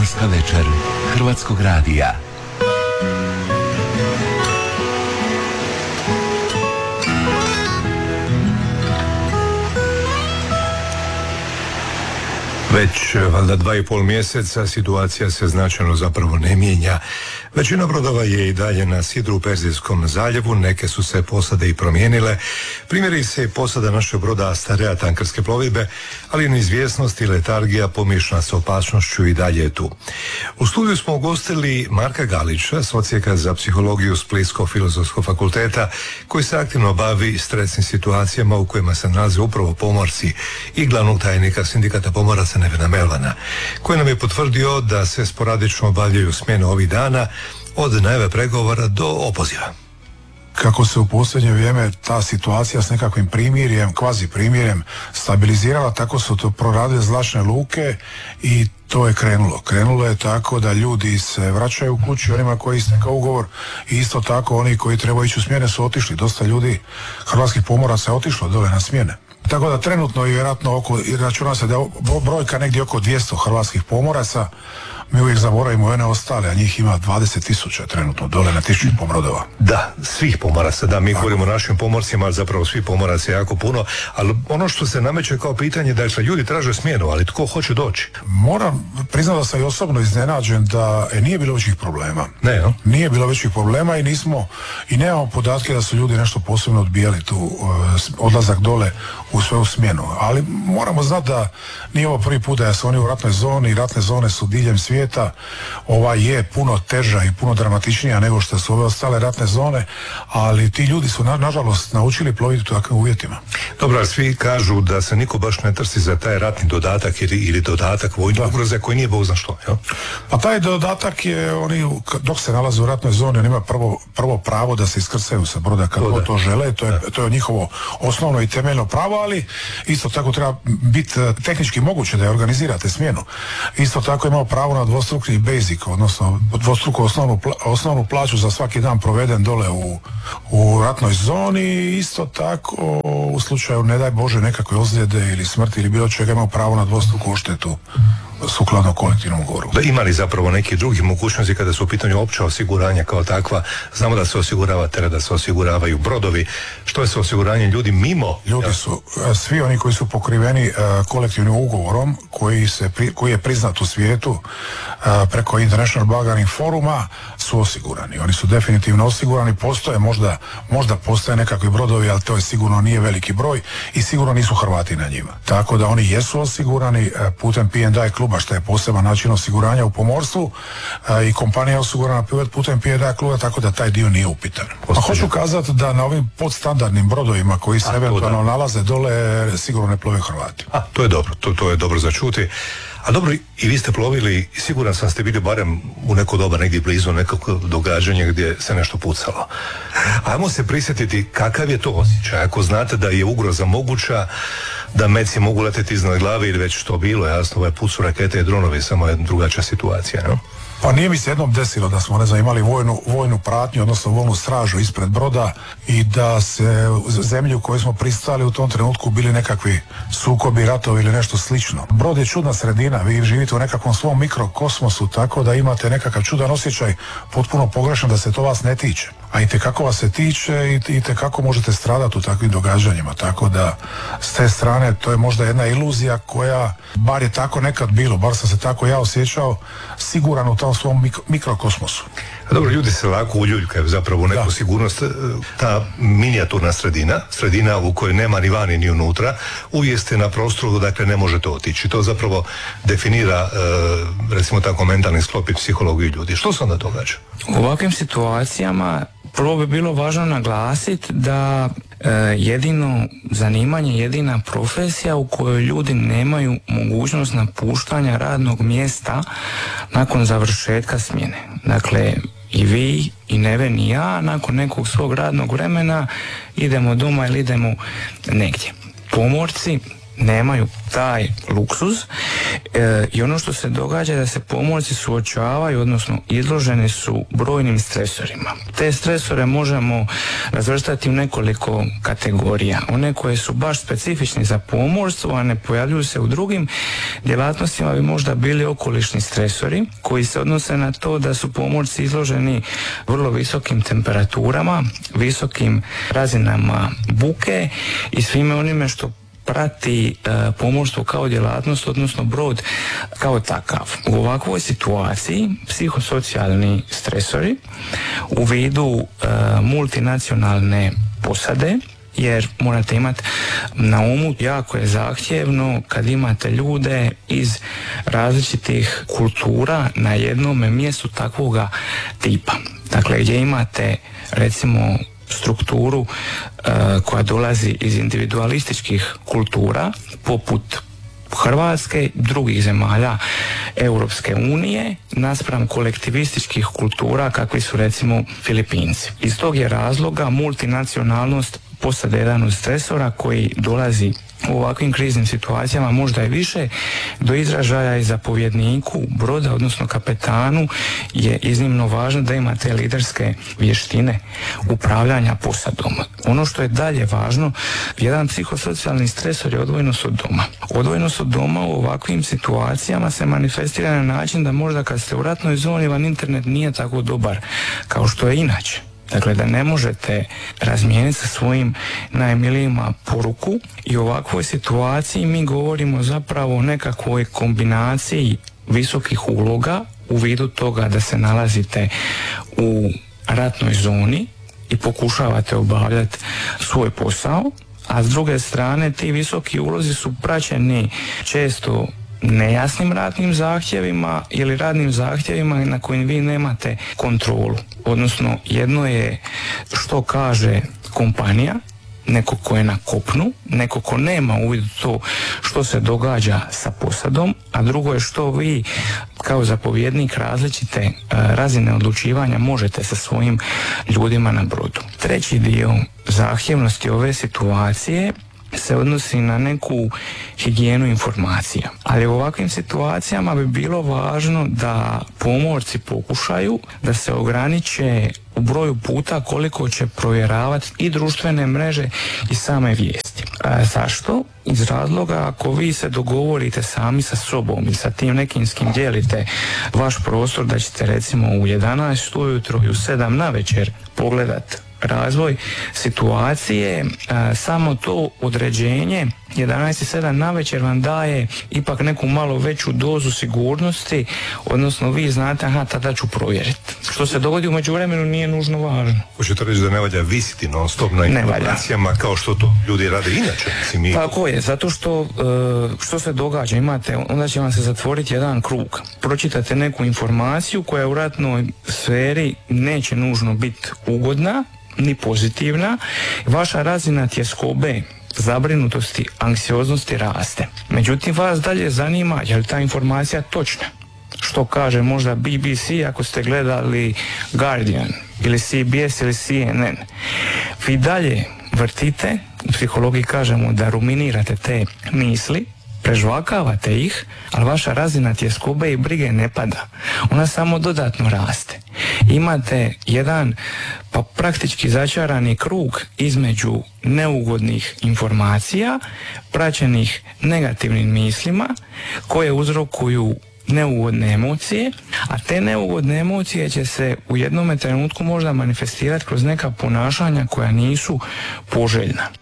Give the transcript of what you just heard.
Pomorska večer Hrvatskog radija. Već valjda 2,5 mjeseca situacija se značajno zapravo ne mijenja. Većina brodova je i dalje na sidru u Perzijskom zaljevu, neke su se posade i promijenile. Primjerice posada našeg broda Starea tankerske plovidbe, ali neizvjesnost i letargija pomiješana sa opasnošću i dalje je tu. U studiju smo ugostili Marka Galića s Odsjeka za psihologiju Splitsko-filozofskog fakulteta, koji se aktivno bavi stresnim situacijama u kojima se nalaze upravo pomorci, i glavnog tajnika Sindikata pomoraca Nevena Melvana, koji nam je potvrdio da se sporadično obavljaju smjene ovih dana, od najave pregovora do opoziva. Kako se u posljednje vrijeme ta situacija s nekakvim primirjem, kvazi primirjem stabilizirala, tako su to proradile zračne luke i to je krenulo. Krenulo je tako da ljudi se vraćaju kući, onima koji istekao ugovor, i isto tako oni koji trebaju ići u smjene su otišli. Dosta ljudi, hrvatskih pomoraca, je otišlo dole na smjene. Tako da trenutno i vjerojatno računa se da je brojka negdje oko 200 hrvatskih pomoraca. Mi uvijek zaboravimo one ostale, a njih ima 20.000 trenutno dole na 1000 pomrodova. Da, svih pomoraca, da, mi govorimo o našim pomorcima, ali zapravo svih pomoraca je jako puno, ali ono što se nameće kao pitanje, dakle, ljudi traže smjenu, ali tko hoće doći? Moram priznati da sam i osobno iznenađen da nije bilo većih problema. Ne, no? Nije bilo većih problema i nemamo podatke da su ljudi nešto posebno odbijali tu odlazak dole u svoju smjenu. Ali moramo znati da nije ovo prvi put da su oni u ratnoj zoni, i ratne zone su diljem svijeta. Ova je puno teža i puno dramatičnija nego što su ove ostale ratne zone, ali ti ljudi su nažalost naučili ploviti u takvim uvjetima. Dobro, ali svi kažu da se niko baš ne trsi za taj ratni dodatak ili dodatak vojne ugroze koji nije bog zna što, jel? Pa taj dodatak je, oni dok se nalaze u ratnoj zoni, oni imaju prvo pravo da se iskrcaju sa broda kad to žele, to je njihovo osnovno i temeljno pravo, ali isto tako treba biti tehnički moguće da je organizirate smjenu. Isto tako imao pravo na dvostruki basic, odnosno dvostruku osnovnu plaću za svaki dan proveden dole u ratnoj zoni. Isto tako u slučaju, ne daj Bože, nekakve ozljede ili smrti ili bilo čega, imao pravo na dvostruku odštetu sukladno kolektivnom ugovoru. Da, ima li zapravo neki drugi mogućnosti kada su u pitanju opća osiguranja kao takva? Znamo da se osigurava teret, da se osiguravaju brodovi. Što je sa osiguranjem ljudi mimo? Ljudi su, svi oni koji su pokriveni kolektivnim ugovorom koji je priznat u svijetu preko International Bargaining Foruma, su osigurani. Oni su definitivno osigurani. Postoje možda postoje nekakvi brodovi, ali to je sigurno nije veliki broj i sigurno nisu Hrvati na njima. Tako da oni jesu osigurani putem P&I kluba, što je poseban način osiguranja u pomorstvu, i kompanija je osigurana putem P&I kluba, tako da taj dio nije upitan. A hoću kazati da na ovim podstandardnim brodovima koji se eventualno nalaze dole sigurno ne plove Hrvati. To je dobro, to je dobro za čuti. A dobro, i vi ste plovili, siguran sam ste bili barem u neko doba negdje blizu nekog događanja gdje se nešto pucalo. Ajmo se prisjetiti kakav je to osjećaj, ako znate da je ugroza moguća, da meci mogu leteti iznad glave ili već što bilo, jasno, ovaj put su rakete i dronovi, samo je drugačija situacija, no? Pa nije mi se jednom desilo da smo, imali vojnu pratnju, odnosno vojnu stražu ispred broda i da se zemlji u kojoj smo pristali u tom trenutku bili nekakvi sukobi, ratovi ili nešto slično. Brod je čudna sredina, vi živite u nekakvom svom mikrokosmosu, tako da imate nekakav čudan osjećaj, potpuno pogrešan da se to vas ne tiče. A itekako vas se tiče i itekako možete stradati u takvim događanjima, tako da s te strane to je možda jedna iluzija koja, bar je tako nekad bilo, bar sam se tako ja osjećao, siguran u tom svom mikrokosmosu. Dobro, ljudi se lako uljuljkaju zapravo u neku sigurnost. Ta minijaturna sredina u kojoj nema ni vani ni unutra, uvijek ste na prostoru, dakle ne možete otići. To zapravo definira, recimo tako, mentalni sklop i psihologiju ljudi. Što se onda događa? U ovakvim situacijama prvo bi bilo važno naglasiti da jedino zanimanje, jedina profesija u kojoj ljudi nemaju mogućnost napuštanja radnog mjesta nakon završetka smjene. Dakle, i vi, i Neven, i ja, nakon nekog svog radnog vremena idemo doma ili idemo negdje. Pomorci nemaju taj luksuz i ono što se događa je da se pomorci suočavaju, odnosno izloženi su brojnim stresorima. Te stresore možemo razvrstati u nekoliko kategorija. One koje su baš specifični za pomorstvo, a ne pojavljuju se u drugim djelatnostima, bi možda bili okolišni stresori koji se odnose na to da su pomorci izloženi vrlo visokim temperaturama, visokim razinama buke i svime onime što prati pomorstvo kao djelatnost, odnosno brod kao takav. U ovakvoj situaciji psihosocijalni stresori u vidu multinacionalne posade, jer morate imati na umu, jako je zahtjevno kad imate ljude iz različitih kultura na jednom mjestu takvoga tipa. Dakle, gdje imate recimo strukturu koja dolazi iz individualističkih kultura poput Hrvatske, drugih zemalja Europske unije, naspram kolektivističkih kultura kakvi su recimo Filipinci. Iz tog je razloga multinacionalnost posade jedan od stresora koji dolazi u ovakvim kriznim situacijama možda i više do izražaja i zapovjedniku broda, odnosno kapetanu, je iznimno važno da ima te liderske vještine upravljanja posadom. Ono što je dalje važno, jedan psihosocijalni stresor je odvojenost od doma. Odvojenost od doma u ovakvim situacijama se manifestira na način da možda kad ste u ratnoj zoni vam internet nije tako dobar kao što je inače. Dakle, da ne možete razmijeniti sa svojim najmilijima poruku i u ovakvoj situaciji mi govorimo zapravo o nekakvoj kombinaciji visokih uloga u vidu toga da se nalazite u ratnoj zoni i pokušavate obavljati svoj posao, a s druge strane ti visoki ulozi su praćeni često nejasnim radnim zahtjevima ili radnim zahtjevima na kojim vi nemate kontrolu. Odnosno, jedno je što kaže kompanija, neko ko je na kopnu, neko ko nema uvid u to što se događa sa posadom, a drugo je što vi kao zapovjednik različite razine odlučivanja možete sa svojim ljudima na brodu. Treći dio zahtjevnosti ove situacije se odnosi na neku higijenu informacija. Ali u ovakvim situacijama bi bilo važno da pomorci pokušaju da se ograniče u broju puta koliko će provjeravati i društvene mreže i same vijesti. Zašto? Iz razloga ako vi se dogovorite sami sa sobom i sa tim nekim s kim dijelite vaš prostor da ćete recimo u 11 ujutro i u 7 navečer pogledati razvoj situacije, samo to određenje 11.07 navečer vam daje ipak neku malo veću dozu sigurnosti, odnosno vi znate, tada ću provjeriti. Što se dogodi u međuvremenu nije nužno važno. Hoćete reći da ne valja visiti non stop na informacijama kao što to ljudi rade inače? Tako je, zato što se događa, imate, onda će vam se zatvoriti jedan krug. Pročitate neku informaciju koja u ratnoj sferi neće nužno biti ugodna, ni pozitivna, vaša razina tjeskobe, zabrinutosti, anksioznosti raste. Međutim, vas dalje zanima je li ta informacija točna. Što kaže možda BBC ako ste gledali Guardian ili CBS ili CNN. Vi dalje vrtite, u psihologiji kažemo da ruminirate te misli, prežvakavate ih, ali vaša razina tjeskobe i brige ne pada. Ona samo dodatno raste. Imate jedan pa praktički začarani krug između neugodnih informacija, praćenih negativnim mislima, koje uzrokuju neugodne emocije, a te neugodne emocije će se u jednome trenutku možda manifestirati kroz neka ponašanja koja nisu poželjna.